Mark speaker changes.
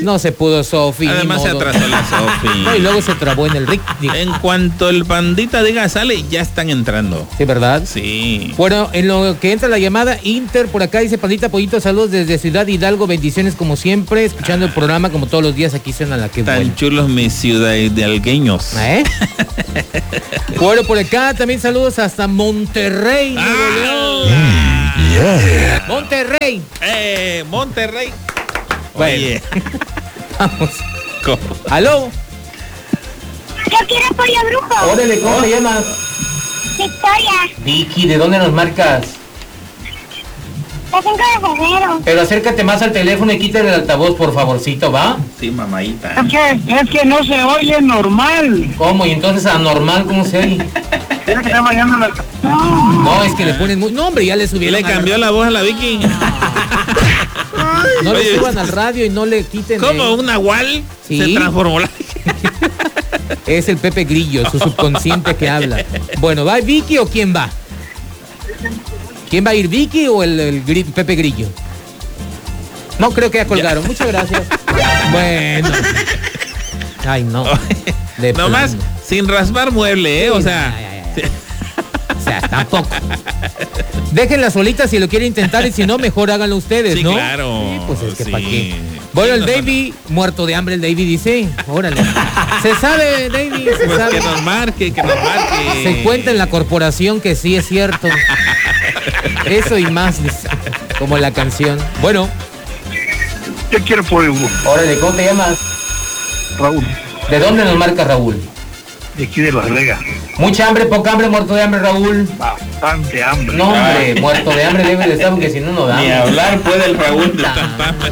Speaker 1: No se pudo, Sofi.
Speaker 2: Además se atrasó la Sofi.
Speaker 1: No, y luego se trabó en el Rick.
Speaker 2: En cuanto el pandita diga sale, ya están entrando.
Speaker 1: Sí, ¿verdad?
Speaker 2: Sí.
Speaker 1: Bueno, en lo que entra la llamada, Inter, por acá dice Pandita Pollito, saludos desde Ciudad Hidalgo, bendiciones como siempre, escuchando el programa como todos los días, aquí suena la que
Speaker 2: Tan
Speaker 1: buena.
Speaker 2: chulos mis ciudadalgueños.
Speaker 1: Bueno, por acá también saludos hasta Monterrey, Nuevo León.
Speaker 3: Yeah.
Speaker 1: Monterrey.
Speaker 2: Monterrey.
Speaker 1: Bueno.
Speaker 2: Oye.
Speaker 1: Vamos.
Speaker 2: ¿Cómo?
Speaker 1: ¿Aló?
Speaker 4: Yo quiero pollo brujo.
Speaker 1: Órale, ¿cómo te llamas?
Speaker 4: Victoria,
Speaker 1: Vicky, ¿de dónde nos marcas?
Speaker 4: de 5 de febrero.
Speaker 1: Pero acércate más al teléfono y quítale el altavoz, por favorcito, ¿va?
Speaker 2: Sí, mamadita.
Speaker 5: Es que no se oye normal.
Speaker 1: ¿Cómo? ¿Y entonces anormal cómo se oye?
Speaker 5: Tiene que estar fallando la...
Speaker 1: No, es que le ponen muy... No, hombre, ya le subieron.
Speaker 2: Le cambió la voz a la Vicky.
Speaker 1: No le
Speaker 2: Oye,
Speaker 1: suban al radio y no le quiten...
Speaker 2: ¿Cómo? ¿Un nahual?
Speaker 1: Sí.
Speaker 2: Se transformó la...
Speaker 1: Es el Pepe Grillo, su subconsciente que habla. Bueno, ¿va Vicky o quién va? ¿Quién va a ir, Vicky o el Pepe Grillo? No, creo que ya colgaron. Muchas gracias. Bueno. Ay, no. De
Speaker 2: Nomás
Speaker 1: plano.
Speaker 2: sin raspar mueble,
Speaker 1: Sí,
Speaker 2: o sea...
Speaker 1: O sea, tampoco. Déjenla solita si lo quieren intentar y si no, mejor háganlo ustedes,
Speaker 2: Sí,
Speaker 1: ¿no?
Speaker 2: claro.
Speaker 1: Sí, pues es que
Speaker 2: Sí.
Speaker 1: ¿para qué? Bueno, el
Speaker 2: Sí,
Speaker 1: Davey, muerto de hambre el Davey, dice. Órale. Se sabe, Davey, se
Speaker 2: Pues
Speaker 1: sabe.
Speaker 2: que nos marque.
Speaker 1: Se cuenta en la corporación que sí es cierto. Eso y más, dice, como la canción. Bueno.
Speaker 5: Yo quiero pollo brujo.
Speaker 1: Órale, ¿cómo te llamas?
Speaker 5: Raúl,
Speaker 1: ¿De dónde nos marca Raúl?
Speaker 5: de aquí de Las Vegas.
Speaker 1: Mucha hambre, poca hambre, muerto de hambre, Raúl.
Speaker 5: Bastante hambre.
Speaker 1: No, hombre, muerto de hambre debe de estar porque si no, no da.
Speaker 2: Ni
Speaker 1: hambre.
Speaker 2: hablar puede el Raúl de
Speaker 1: Puta.
Speaker 2: tanta hambre.